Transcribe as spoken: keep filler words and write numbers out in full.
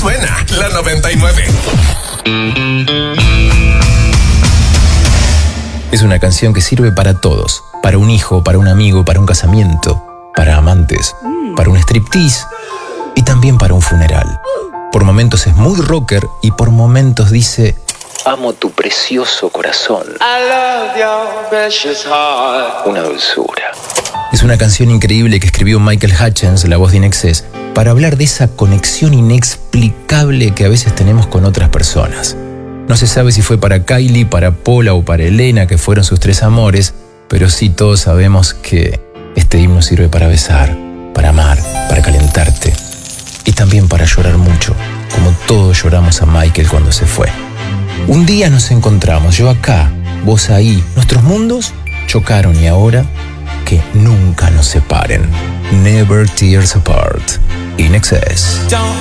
suena la noventa y nueve. Es una canción que sirve para todos. Para un hijo, para un amigo, para un casamiento, para amantes, para un striptease y también para un funeral. Por momentos es muy rocker y por momentos dice: amo tu precioso corazón. I love your precious heart. Una dulzura. Es una canción increíble que escribió Michael Hutchence, la voz de I N X S, para hablar de esa conexión inexplicable que a veces tenemos con otras personas. No se sabe si fue para Kylie, para Paula o para Elena, que fueron sus tres amores, pero sí todos sabemos que este himno sirve para besar, para amar, para calentarte y también para llorar mucho, como todos lloramos a Michael cuando se fue. Un día nos encontramos, yo acá, vos ahí, nuestros mundos chocaron y ahora que nunca nos separen. Never tears apart. I N X S. Don't